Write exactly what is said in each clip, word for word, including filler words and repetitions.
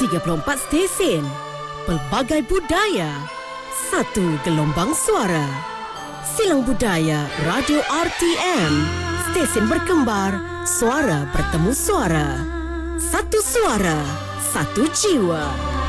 tiga puluh empat stesen, pelbagai budaya, satu gelombang suara. Silang Budaya Radio R T M, stesen berkembar, suara bertemu suara. Satu suara, satu jiwa.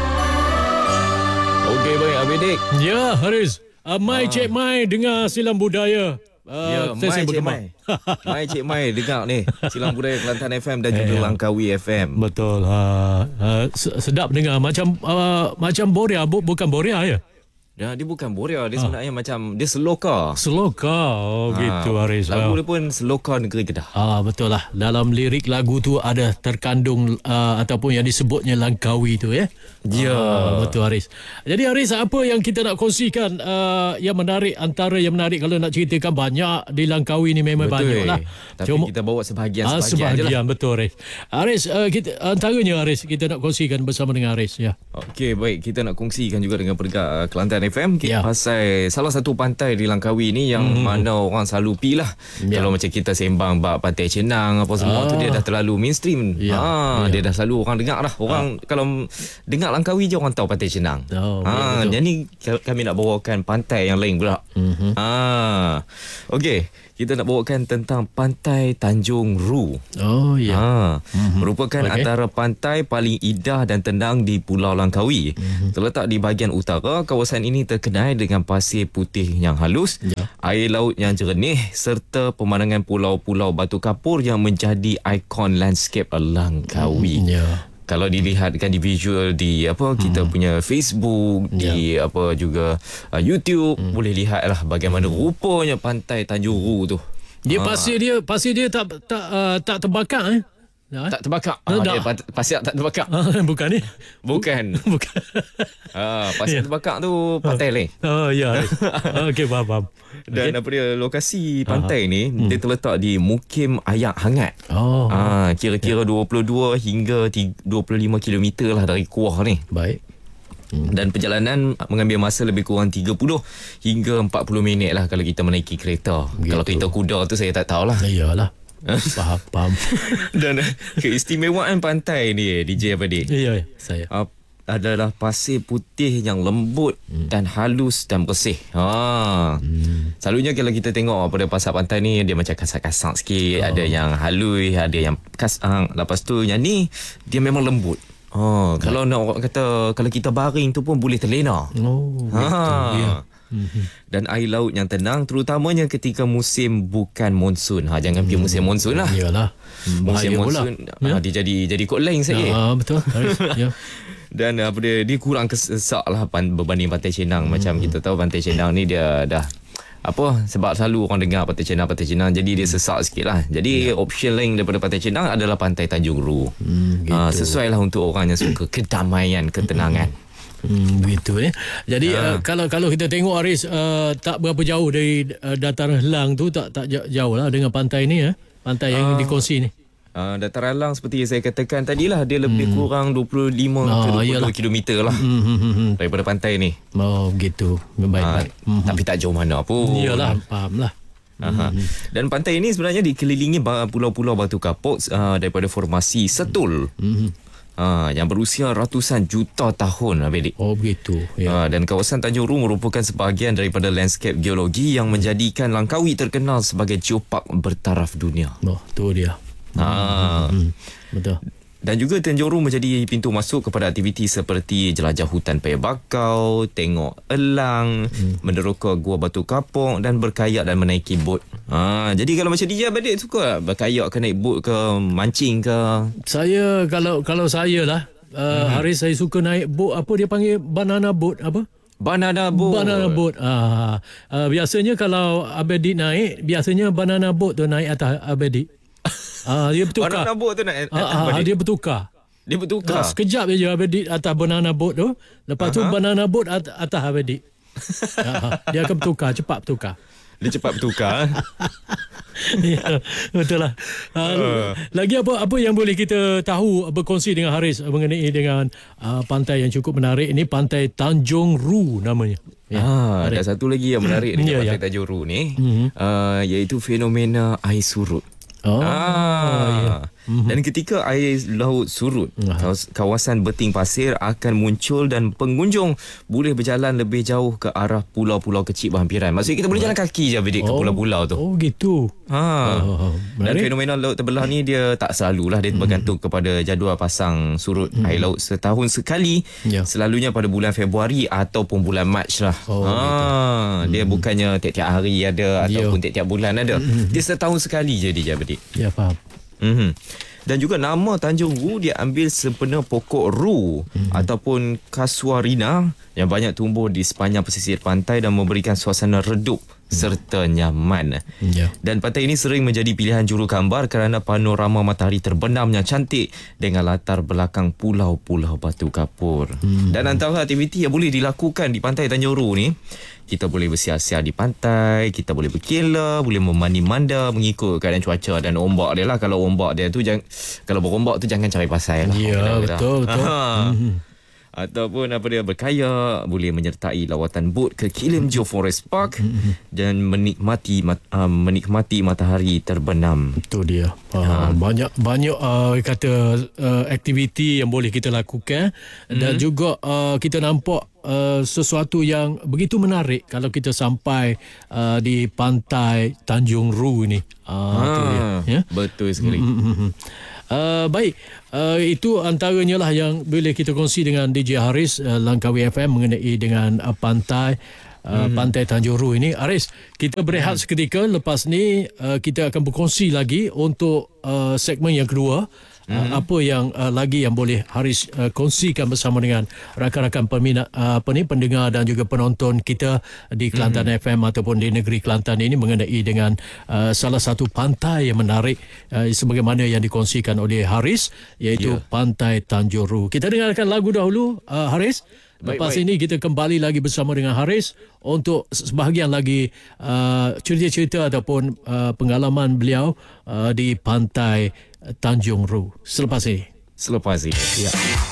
Okey, baik Abidik. Ya, Haris. Uh, Mai Ah. Cik Mai dengar Silang Budaya. Uh, Ya, Mai Cik Mai. Mai Cik Mai dengar ni Silang Budaya Kelantan F M dan juga Eh. Langkawi F M. Betul. Uh, uh, sedap dengar. Macam uh, macam Boria. Bu- bukan Boria ya? Ya, dia bukan Boria, dia sebenarnya macam dia seloka. Seloka. Oh, Ah, gitu Haris. Lagu Ah. dia pun seloka negeri Kedah. Ah, betul lah. Dalam lirik lagu tu ada terkandung uh, ataupun yang disebutnya Langkawi tu ya. Ya. Ah, betul Haris. Jadi Haris, apa yang kita nak kongsikan uh, yang menarik, antara yang menarik kalau nak ceritakan banyak di Langkawi ni memang banyak lah. Tapi kita bawa sebahagian Ah, sebahagian je lah. sebahagian betul Haris. Haris, uh, kita antaranya Haris kita nak kongsikan bersama dengan Haris ya. Okey, baik, kita nak kongsikan juga dengan pendengar uh, Kelantan F M Ya. pasal salah satu pantai di Langkawi ni yang hmm. mana orang selalu pi lah. Ya. Kalau macam kita sembang bab Pantai Cenang apa semua Ah. tu, dia dah terlalu mainstream. Ya. Ha, Ya. dia dah selalu orang dengar dah. Orang kalau dengar Langkawi je orang tahu Pantai Cenang. Oh, ya, ha, betul. jadi kami nak bawakan pantai yang lain pula. Mhm. Ha. Okey, kita nak bawakan tentang Pantai Tanjung Ru. Oh ya. Ha, mm-hmm. merupakan Okey. antara pantai paling indah dan tenang di Pulau Langkawi. Mm-hmm. Terletak di bahagian utara, kawasan ini terkenal dengan pasir putih yang halus, Ya. air laut yang jernih serta pemandangan pulau-pulau batu kapur yang menjadi ikon landscape Langkawi. Ya. Kalau dilihatkan di visual di apa kita punya Facebook, di apa juga uh, YouTube, boleh lihatlah bagaimana rupanya pantai Tanjung Ru tu. Dia Ah. pasir dia pasir dia tak tak uh, tak terbakar eh. Ya, eh? Tak terbakar. Ah, Ah, tak. dia pat- pasir tak terbakar. Ah, bukan ni. Bukan. Bukan. Ah, pasir Ya. terbakar tu pantai lain. Oh ya. Okey, faham faham. Dan apa dia lokasi pantai ni, dia terletak di Mukim Ayak Hangat. Oh. Ah, kira-kira dua puluh dua hingga dua puluh lima kilometer lah dari Kuah ni. Baik. Dan perjalanan mengambil masa lebih kurang tiga puluh hingga empat puluh minit lah kalau kita menaiki kereta. Gitu. Kalau kereta kuda tu saya tak tahulah. Iyalah. Faham, faham. Dan keistimewaan pantai ni D J Abadi, Iya, saya. uh, adalah pasir putih yang lembut hmm. dan halus dan bersih. Ha. Hmm. Selalunya kalau kita tengok pada pasar pantai ni, dia macam kasar-kasar sikit, oh. ada yang halus, ada yang kasar. Lepas tu yang ni dia memang lembut. Oh, kalau nak orang kata kalau kita baring tu pun boleh terlena. Oh, Ha. gitu. Ya. Dan air laut yang tenang terutamanya ketika musim bukan monsun. Ha, jangan pergi musim monsun lah. Iyalah. Musim Bahaya pula. monsun Ya. ha, dia jadi jadi kod lain saja. Ah, betul. Ya. Dan apa dia dia kurang kesesak lah pan, berbanding Pantai Cenang. Hmm. Macam kita tahu Pantai Cenang ni dia dah apa sebab selalu orang dengar Pantai Cenang Pantai Cenang jadi dia sesak sikit lah. Jadi ya. option lain daripada Pantai Cenang adalah Pantai Tanjung Ru. Hmm, gitu. ha, sesuai lah untuk orang yang suka kedamaian, ketenangan. Hmm, begitu eh. Jadi Ha. uh, kalau kalau kita tengok Aris uh, tak berapa jauh dari uh, dataran Helang tu, tak tak jauh lah dengan pantai ni eh. Pantai yang Ah. dikongsi ni. Uh, Dataran Lang seperti yang saya katakan tadilah dia lebih hmm. kurang dua puluh lima Ah, ke dua puluh dua iyalah. kilometer lah Hmm, hmm, hmm, hmm. daripada pantai ni. Oh, begitu. Baik, Ha, baik. Hmm. tapi tak jauh mana pun. Iyalah, faham lah. Aha. Dan pantai ini sebenarnya dikelilingi ba- pulau-pulau batu kapur uh, daripada formasi setul. Hmm. Ha, yang berusia ratusan juta tahun, Abedik. Oh, begitu. Ya. Ha, dan kawasan Tanjung Ru merupakan sebahagian daripada landscape geologi yang menjadikan Langkawi terkenal sebagai geopark bertaraf dunia. Oh, tu dia. Ha. Hmm. Betul. Dan juga Tanjung Ru menjadi pintu masuk kepada aktiviti seperti jelajah hutan paya bakau, tengok elang, hmm. meneroka gua batu kapur dan berkayak dan menaiki bot. Ha, jadi kalau macam dia Abedik suka berkayak ke naik bot ke mancing ke? Saya kalau kalau saya lah uh, hmm. Haris, saya suka naik bot, apa dia panggil, banana boat apa? Banana boat. Banana boat. Ah, uh, biasanya kalau Abedi naik, biasanya banana boat tu naik atas Abedi. Ah, dia bertukar. Banana boat tu nak Ah, ah, dia bertukar. Dia bertukar. Ah, sekejap je Abedi atas banana boat tu. Lepas tu Aha. banana boat at- atas Abedi. Ah, ah, dia akan bertukar, cepat bertukar. Dia cepat bertukar. Ya, betul lah. Uh, lagi apa apa yang boleh kita tahu, berkongsi dengan Haris mengenai dengan uh, pantai yang cukup menarik ini, Pantai Tanjung Ru namanya. Ya, ah, Haris. ada satu lagi yang menarik dengan Ya, Pantai ya. Tanjung Ru ni, Mhm. uh, iaitu fenomena air surut. Oh, ah, ya. Mm-hmm. Dan ketika air laut surut, uh-huh. kawasan beting pasir akan muncul dan pengunjung boleh berjalan lebih jauh ke arah pulau-pulau kecil berhampiran. Maksudnya kita boleh jalan kaki je Abidik, oh. ke pulau-pulau tu. Oh gitu. Ha. Oh, dan fenomena laut terbelah ni dia tak selalulah, dia bergantung mm-hmm. kepada jadual pasang surut mm-hmm. air laut setahun sekali. Yeah. Selalunya pada bulan Februari ataupun bulan Mac lah. Oh, ha. Gitu. Dia mm-hmm. bukannya tiap-tiap hari ada ataupun yeah. tiap-tiap bulan ada. Mm-hmm. Dia setahun sekali je dia Abidik. Ya, faham. Mm-hmm. Dan juga nama Tanjung Ru dia ambil sempena pokok ru mm-hmm. ataupun kasuarina yang banyak tumbuh di sepanjang pesisir pantai dan memberikan suasana redup mm-hmm. serta nyaman. Yeah. Dan pantai ini sering menjadi pilihan juru gambar kerana panorama matahari terbenam yang cantik dengan latar belakang pulau-pulau batu kapur. Mm-hmm. Dan antara aktiviti yang boleh dilakukan di pantai Tanjung Ru ni, kita boleh bersiar-siar di pantai, kita boleh berkela, boleh memandi-manda mengikut keadaan cuaca dan ombak dia lah. Kalau ombak dia tu jangan, kalau berombak tu jangan cari pasal lah. Ya, betul betul. Mm-hmm. Ataupun apa dia, berkayak, boleh menyertai lawatan bot ke Kilimjo Forest Park mm-hmm. dan menikmati uh, menikmati matahari terbenam. Itu dia. Uh, ha. Banyak banyak uh, kata uh, aktiviti yang boleh kita lakukan mm-hmm. dan juga uh, kita nampak Uh, sesuatu yang begitu menarik kalau kita sampai uh, di pantai Tanjung Ru ni. Uh, ha, dia, ya? Betul sekali. Mm-hmm. Uh, baik, uh, itu antaranya lah yang boleh kita kongsi dengan D J Haris uh, Langkawi F M mengenai dengan uh, pantai uh, mm-hmm. pantai Tanjung Ru ini. Haris, kita berehat mm-hmm. seketika. Lepas ni uh, kita akan berkongsi lagi untuk uh, segmen yang kedua. Mm-hmm. Uh, apa yang uh, lagi yang boleh Haris uh, kongsikan bersama dengan rakan-rakan peminat uh, apa ni pendengar dan juga penonton kita di Kelantan mm-hmm. F M ataupun di negeri Kelantan ini mengenai dengan uh, salah satu pantai yang menarik uh, sebagaimana yang dikongsikan oleh Haris, iaitu yeah. Pantai Tanjung Ru. Kita dengarkan lagu dahulu, uh, Haris. Lepas baik, baik. ini kita kembali lagi bersama dengan Haris untuk sebahagian lagi uh, cerita-cerita ataupun uh, pengalaman beliau uh, di pantai Tanjung Ru. Selepas ini. Selepas ini. Ya.